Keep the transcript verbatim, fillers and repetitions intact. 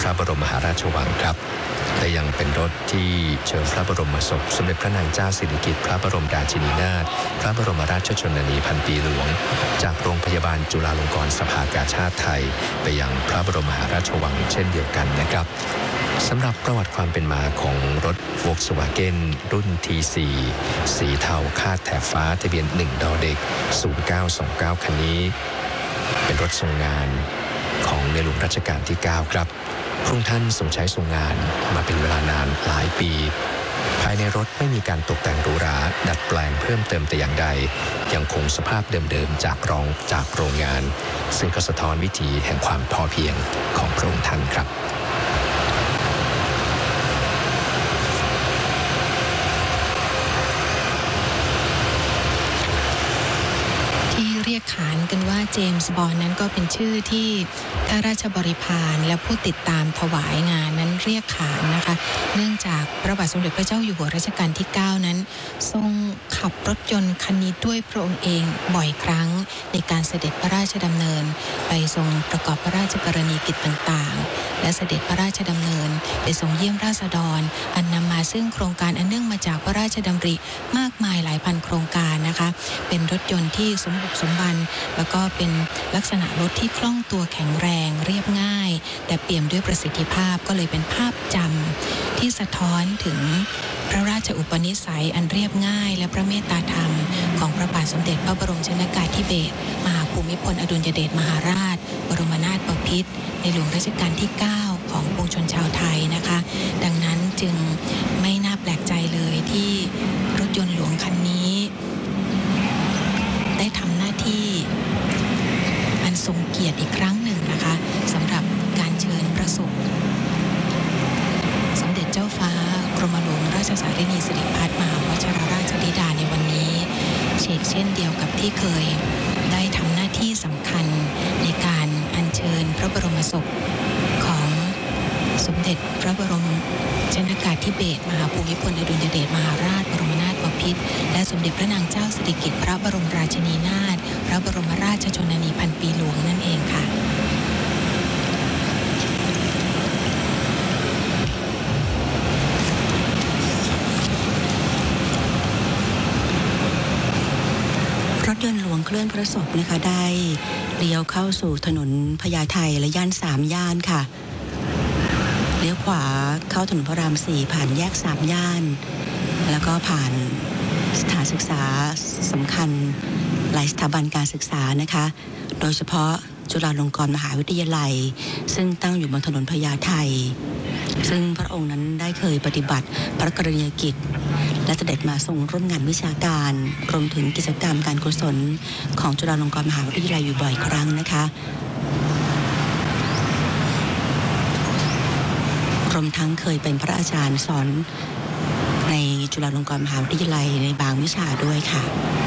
ระบรมมหาราชวังครับและยังเป็นรถที่เชิญพระบรมศพสมเด็จพระนางเจ้าสิริกิติ์พระบรมราชินีนาถพระบรมราชชนนีพันปีหลวงจากโรงพยาบาลจุฬาลงกรณ์สภากาชาดไทยไปยังพระบรมมหาราชวังเช่นเดียวกันนะครับสำหรับประวัติความเป็นมาของรถ Volkswagen รุ่น ที สี่ สีเทาคาดแถบฟ้าทะเบียนหนึ่งดอเด็กศูนย์เก้าสองเก้าคันนี้เป็นรถทรงงานของในหลวงรัชกาลที่เก้าครับพระองค์ท่านทรงใช้ทรงงานมาเป็นเวลานานหลายปีภายในรถไม่มีการตกแต่งหรูหราดัดแปลงเพิ่มเติมแต่อย่างใดยังคงสภาพเดิมๆจากรองจากโรงงานซึ่งก็สะท้อนวิถีแห่งความพอเพียงของพระองค์ท่านครับเรียกขานกันว่าเจมส์บอนด์นั้นก็เป็นชื่อที่ข้าราชบริพารและผู้ติดตามถวายงานนั้นเรียกขานนะคะเนื่องจากพระบาทสมเด็จพระเจ้าอยู่หัวรัชกาลที่เก้านั้นทรงขับรถยนต์คันนี้ด้วยพระองค์เองบ่อยครั้งในการเสด็จพระราชดำเนินไปทรงประกอบพระราชกรณียกิจต่างๆและเสด็จพระราชดำเนินไปทรงเยี่ยมราษฎรอันนำมาซึ่งโครงการอันเนื่องมาจากพระราชดำริมากมายหลายพันโครงการนะคะเป็นรถยนต์ที่สมบุกสมบันแล้วก็เป็นลักษณะรถที่คล่องตัวแข็งแรงเรียบง่ายแต่เปี่ยมด้วยประสิทธิภาพก็เลยเป็นภาพจำที่สะท้อนถึงพระราชอุปนิสัยอันเรียบง่ายและพระเมตตาธรรมของพระบาทสมเด็จพระบรมชนกาธิเบศรมหาภูมิพลอดุลยเดชมหาราชบรมนาถบพิตรในหลวงรัชกาลที่เก้าของปวงชนชาวไทยนะคะดังนั้นจึงไม่น่าแปลกใจเลยที่รถยนต์หลวงคันนี้ได้ทำหน้าที่อันทรงเกียรติอีกครั้งหนึ่งนะคะสำหรับการเชิญพระศพสมเด็จเจ้าฟ้ากรมหลวงราชสารินีสิริพัฒน์มหาวชิรราชธิดาในวันนี้เช่นเช่นเดียวกับที่เคยได้ทำหน้าที่สำคัญในการอัญเชิญพระบรมศพของสมเด็จพระบรมชนกาธิเบศรมหาภูมิพลอดุลยเดชมหาราชบรมนาถบพิตรและสมเด็จพระนางเจ้าสิริกิติ์พระบรมราชินีนาถพระบรมราชชนนีพันปีหลวงนั่นเองค่ะรถยนต์หลวงเคลื่อนพระศพนะคะได้เลี้ยวเข้าสู่ถนนพญาไทและย่านสามย่านค่ะเลี้ยวขวาเข้าถนนพระรามสี่ผ่านแยกสามย่านแล้วก็ผ่านสถานศึกษาสำคัญหลายสถาบันการศึกษานะคะโดยเฉพาะจุฬาลงกรณ์มหาวิทยาลัยซึ่งตั้งอยู่บนถนนพญาไทซึ่งพระองค์นั้นได้เคยปฏิบัติพระกรณียกิจและเสด็จมาทรงร่วมงานวิชาการรวมถึงกิจกรรมการกุศลของจุฬาลงกรณ์มหาวิทยาลัยอยู่บ่อยครั้งนะคะรวมทั้งเคยเป็นพระอาจารย์สอนในจุฬาลงกรณ์มหาวิทยาลัยในบางวิชาด้วยค่ะ